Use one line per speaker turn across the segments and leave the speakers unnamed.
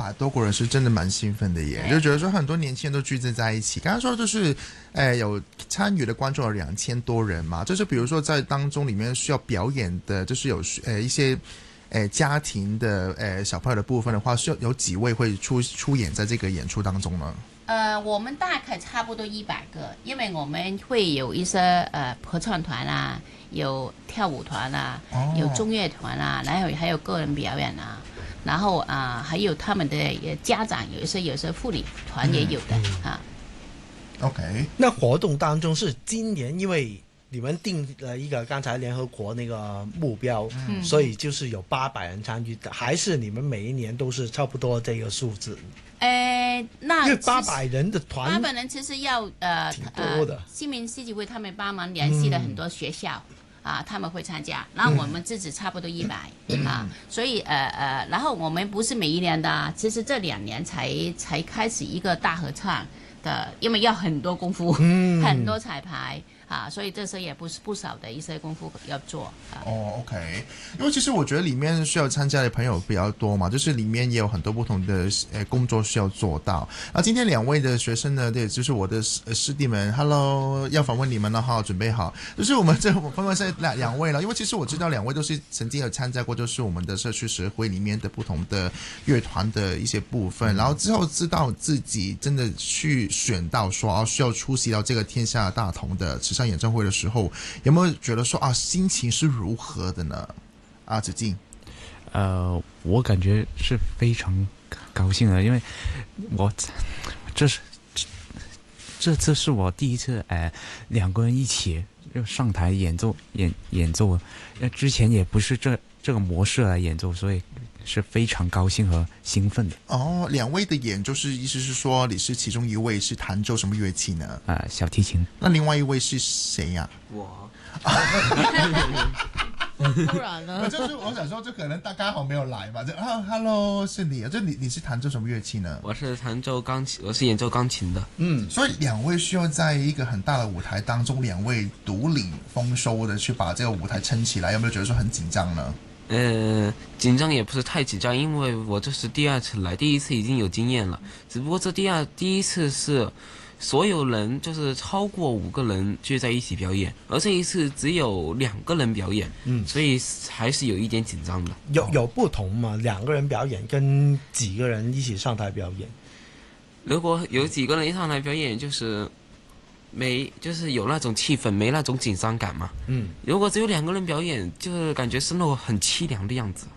100多个人是真的蛮兴奋的耶，就觉得说很多年轻人都聚集在一起。刚刚说就是有参与的观众有2000多人嘛，就是比如说在当中里面需要表演的，就是有一些家庭的小朋友的部分的话，是有几位会出演在这个演出当中呢？
我们大概差不多100个，因为我们会有一些合唱团啊，有跳舞团啊，有中乐团啊，然后还有个人表演啊，然后还有他们的家长，有些妇女团也有的啊。
OK， 那活动当中是今年因为你们定了一个刚才联合国那个目标，所以就是有800人参与的，还是你们每一年都是差不多这个数字？
那
因为800人的团
，800人其实要
挺多的。
新民戏剧会他们帮忙联系了很多学校。他们会参加，然后我们自己差不多100所以然后我们不是每一年的，其实这2年才开始一个大合唱的，因为要很多功夫，很多彩排所以这些也不少的一些功夫要做
OK， 因为其实我觉得里面需要参加的朋友比较多嘛，就是里面也有很多不同的工作需要做到。那今天2位的学生呢，对，就是我的师弟们 ，Hello， 要访问你们了哈，准备好。就是我们分别是2位了，因为其实我知道2位都是曾经有参加过，就是我们的社区协会里面的不同的乐团的一些部分，然后之后知道自己真的去选到说需要出席到这个天下大同的慈善演唱会的时候，有没有觉得说心情是如何的呢？子敬，
我感觉是非常高兴的，因为这次是我第一次2个人一起就上台演奏，之前也不是这个模式来演奏，所以是非常高兴和兴奋的。
2位的演就是意思是说你是其中一位是弹奏什么乐器呢？
小提琴。
那另外一位是谁呀？
我。
不然呢？就是我想说，就可能他刚好没有来嘛。Hello， 是你，就你是弹奏什么乐器呢？
我是演奏钢琴的。
所以2位需要在一个很大的舞台当中，2位独领丰收的去把这个舞台撑起来，有没有觉得说很紧张呢？
紧张也不是太紧张，因为我这是第2次来，第1次已经有经验了，只不过这第一次是所有人就是超过5个人聚在一起表演，而这一次只有2个人表演，所以还是有一点紧张的。
有不同吗？2个人表演跟几个人一起上台表演？
如果有几个人一上台表演，就是有那种气氛，没那种紧张感嘛。如果只有2个人表演，就是感觉生活很凄凉的样子。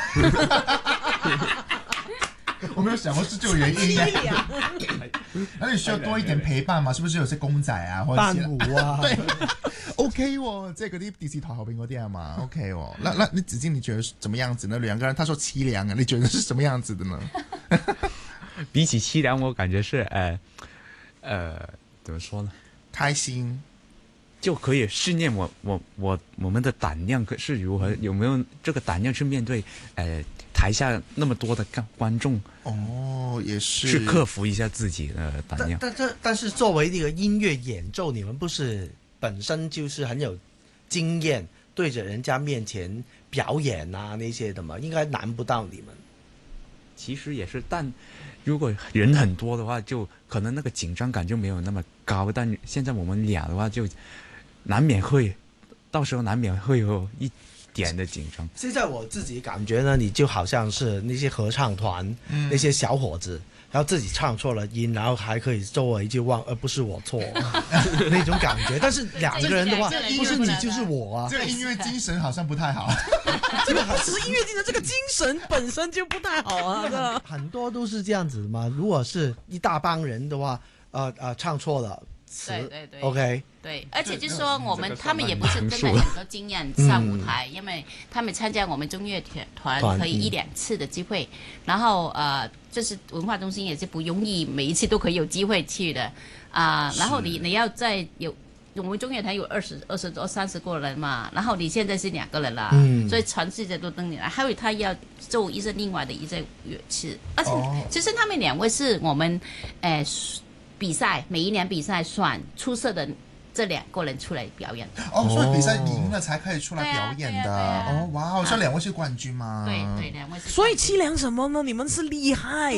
我没有想过是这种原因。那你需要多一点陪伴嘛？是不是有些公仔啊，或者
伴舞啊？
对 ，OK 即係嗰啲電視台後邊嗰啲係嘛 ？OK 那你子敬你覺得怎麼樣子呢？2個人他說凄涼啊，你覺得是什麼樣子的呢？
比起凄涼，我感覺是怎麼說呢？
開心，
就可以試驗我們的膽量是如何，有沒有這個膽量去面對台下那麼多的觀眾？
也是
去克服一下自己的膽量。
但是作為這個音樂演奏，你們不是本身就是很有經驗，對着人家面前表演啊那些的嘛，應該難不到你們。
其實也是，但如果人很多的話，就可能那個緊張感就沒有那麼高。但現在我們倆的話，就到時候難免會有一點的緊張。
現在我自己感覺呢，你就好像是那些合唱團，那些小伙子，然後自己唱錯了音，然後還可以周圍就忘，而不是我錯那種感覺。但是2個人的話，不是你就是我啊。
這個音樂精神好像不太好。
這個只是音樂精神，這個精神本身就不太好啊。
很多都是這樣子嘛。如果是一大幫人的話，唱錯了詞，
對
OK。
对，而且就是说他们也不是真的很多经验上舞台，因为他们参加我们中乐团可以1-2次的机会，然后就是文化中心也是不容易每一次都可以有机会去的然后你要再有我们中乐团有20多30个人嘛，然后你现在是2个人啦，所以全世界都等你来，还有他要做一些另外的一些乐器，而且其实他们2位是我们比赛每一年比赛选出色的这2个人出来表演的
所以比赛赢了才可以出来表演的哇，所以2位是冠军吗？
对2位是，
所以凄凉什么呢？你们是厉害